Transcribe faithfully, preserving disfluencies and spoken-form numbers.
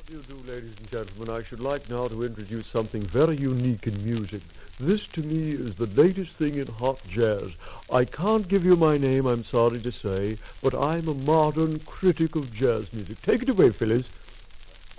You do, ladies and gentlemen, I should like now to introduce something very unique in music. This, to me, is the latest thing in hot jazz. I can't give you my name, I'm sorry to say, but I'm a modern critic of jazz music. Take it away, Phyllis.